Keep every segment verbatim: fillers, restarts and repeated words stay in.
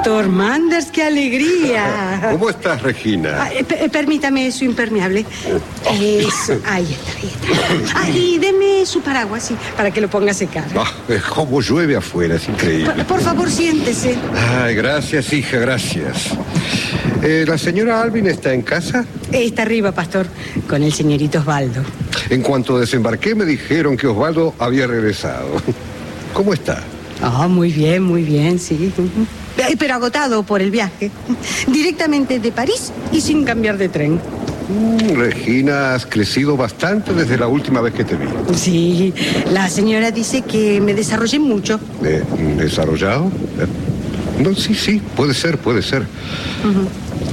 Pastor Manders, qué alegría. ¿Cómo estás, Regina? Ah, eh, permítame su impermeable. Eso, ahí está, ahí está. Ah, y deme su paraguas, sí, para que lo ponga a secar. Ah, cómo llueve afuera, es increíble. Por, por favor, siéntese. Ay, gracias, hija, gracias. Eh, ¿La señora Alvin está en casa? Está arriba, Pastor, con el señorito Osvaldo. En cuanto desembarqué me dijeron que Osvaldo había regresado. ¿Cómo está? Ah, oh, muy bien, muy bien, sí. Pero agotado por el viaje. Directamente de París y sin cambiar de tren. Mm, Regina, has crecido bastante desde la última vez que te vi. Sí, la señora dice que me desarrollé mucho. ¿Eh, ¿Desarrollado? Eh, no, sí, sí, puede ser, puede ser. Uh-huh.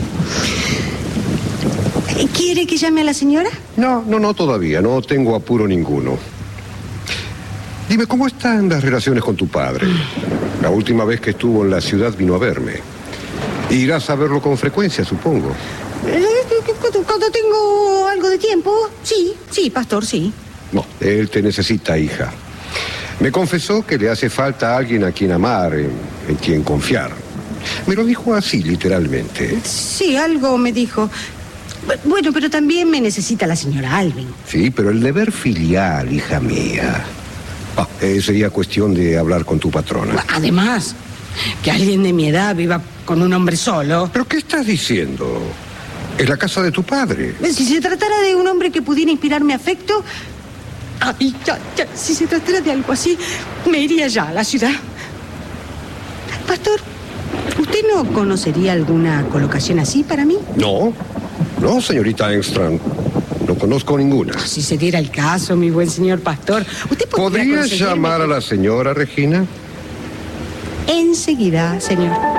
¿Quiere que llame a la señora? No, no, no, todavía. No tengo apuro ninguno. Dime, ¿cómo están las relaciones con tu padre? La última vez que estuvo en la ciudad vino a verme. Irás a verlo con frecuencia, supongo. Cuando tengo algo de tiempo, sí, sí, Pastor, sí. No, él te necesita, hija. Me confesó que le hace falta a alguien a quien amar, en, en quien confiar. Me lo dijo así, literalmente. Sí, algo me dijo. Bueno, pero también me necesita la señora Alvin. Sí, pero el deber filial, hija mía. Ah, eh, sería cuestión de hablar con tu patrona. Además, que alguien de mi edad viva con un hombre solo. ¿Pero qué estás diciendo? Es la casa de tu padre. Si se tratara de un hombre que pudiera inspirarme afecto... Ay, ya, ya, si se tratara de algo así, me iría ya a la ciudad. Pastor, ¿usted no conocería alguna colocación así para mí? No, no, señorita Engström. No conozco ninguna. Oh, si se diera el caso, mi buen señor Pastor, ¿usted podría ¿Podrías llamar a la señora, Regina? Enseguida, señor.